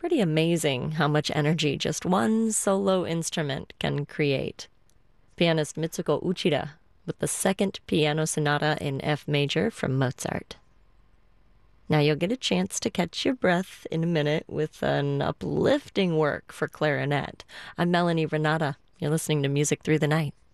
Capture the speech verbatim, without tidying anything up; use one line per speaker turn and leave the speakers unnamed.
Pretty amazing how much energy just one solo instrument can create. Pianist Mitsuko Uchida with the Second Piano Sonata in F major from Mozart. Now you'll get a chance to catch your breath in a minute with an uplifting work for clarinet. I'm Melanie Renata. You're listening to Music Through the Night.